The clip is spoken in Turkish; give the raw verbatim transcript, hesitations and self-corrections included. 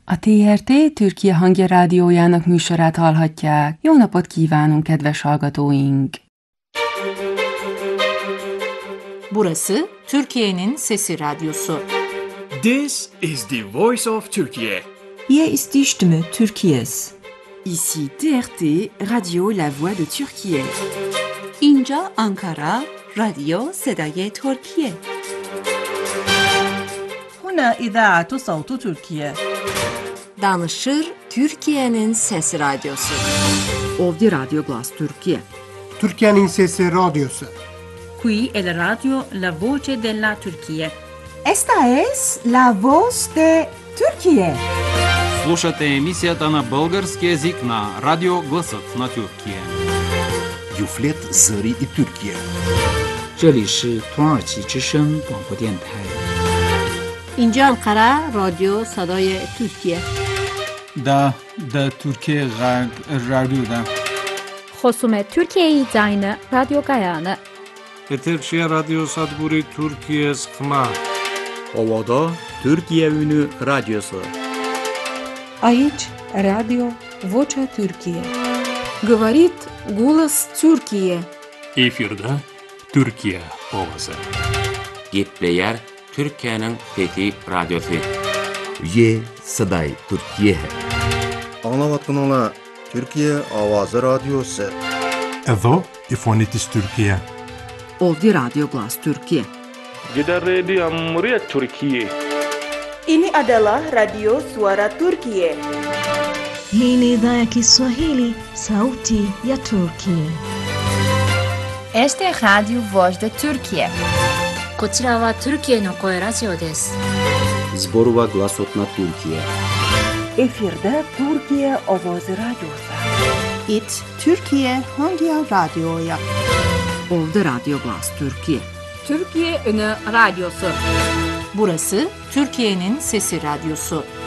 A té er té Türkiye Hangja Rádiójának műsorát hallhatják. Jó napot kívánunk, kedves hallgatóink! Burası Türkiye'nin Sesi Radyosu. This is the voice of Turkey. Hier ist die Stimme Türkiye's. Ici T R T, Radio La Voix de Türkiye. اینجا آنکارا، رادیو صدای ترکیه. هنا إذاعة صوت تركيا. Danışır Türkiye'nin Sesi Radyosu. Ovdje Radio Glas Türkiye. Türkiye'nin Sesi Radyosu. Qui è la radio La Voce della Turchia. Esta es la voz de Türkiye. Слушате емисията на български език на Радио Гласът на Türkiye. Юфлет Зări и Türkiye. 这里是土耳其之声广播电台。 اینجا انقره رادیو صدای ترکیه. دا دا Türkiye رادیو دا. خصوم Türkiye زاین رادیو گایانه. Eterşehir Radyo Sadburi Türkiye Sıkma. Ovada Türkiye Ünü Radyosu. Aici Radio Vocea Türkiye. Говорит голос Türkiye. Efirde Türkiye ovası. Gepleyer Türkiye'nin Fethi Radyosu. Ye Saday Türkiye. Anlavatkanala Türkiye Avazı Radyosu. Edo İfonitis Türkiye. Ovdje Radio Glas Türkiye. Gida Radio Amriyat Türkiye. Ini adalah Radio Suara Turkiye. Hii ni idhaa ya Kiswahili, sauti ya Turkiye. Este es Radio Voz de Türkiye. こちらはトルキエの声ラジオです。 Zborova Glasot na Türkiye. Efirde Türkiye Ovoz Radyosu. It Türkiye Hangja Radyoya. Ovdje Radio Glas Türkiye. Türkiye Ünü Radyosu. Burası Türkiye'nin Sesi Radyosu.